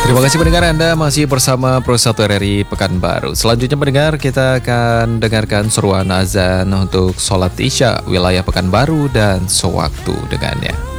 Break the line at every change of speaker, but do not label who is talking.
Terima kasih pendengar, Anda masih bersama Pro 1 RRI Pekanbaru. Selanjutnya pendengar, kita akan dengarkan seruan azan untuk sholat Isya wilayah Pekanbaru dan sewaktu dengannya.